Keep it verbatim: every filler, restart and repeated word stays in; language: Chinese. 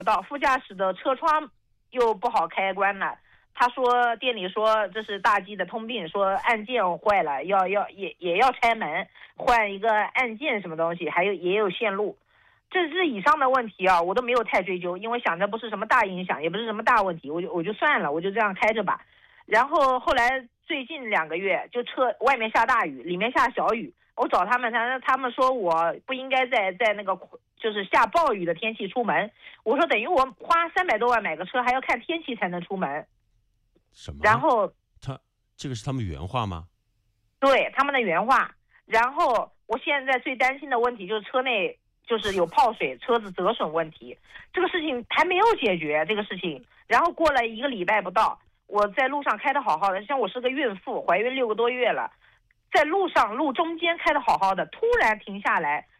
到副驾驶的车窗又不好开关了。他说店里说这是大 G 的通病，说按键坏了，要要也也要拆门换一个按键什么东西，还有也有线路。这是以上的问题啊，我都没有太追究，因为想着不是什么大影响，也不是什么大问题，我就我就算了，我就这样开着吧。然后后来最近两个月，就车外面下大雨，里面下小雨，我找他们，他他们说我不应该在在那个就是下暴雨的天气出门。我说等于我花三百多万买个车，还要看天气才能出门。 什么？ 然后他这个是他们原话吗？ 对，他们的原话。然后我现在最担心的问题就是车内就是有泡水，车子折损问题，这个事情还没有解决这个事情。然后过了一个礼拜不到，我在路上开得好好的，像我是个孕妇，怀孕六个多月了，在路上路中间开得好好的，突然停下来，